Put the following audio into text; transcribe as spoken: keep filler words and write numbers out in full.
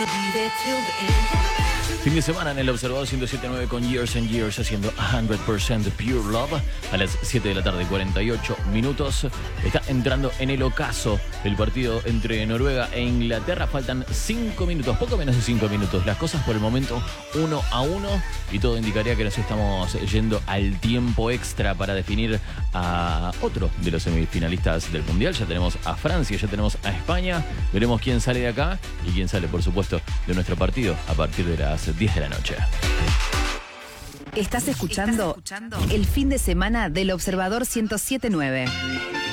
Fin de semana en el Observador ciento siete punto nueve con Years and Years haciendo cien por ciento Pure Love a las siete de la tarde, cuarenta y ocho minutos. Está entrando en el ocaso el partido entre Noruega e Inglaterra. Faltan cinco minutos, poco menos de cinco minutos. Las cosas por el momento uno a uno y todo indicaría que nos estamos yendo al tiempo extra para definir a otro de los semifinalistas del Mundial. Ya tenemos a Francia, ya tenemos a España. Veremos quién sale de acá y quién sale, por supuesto, de nuestro partido a partir de las diez de la noche. Estás escuchando, ¿Estás escuchando? El fin de semana del Observador ciento siete punto nueve.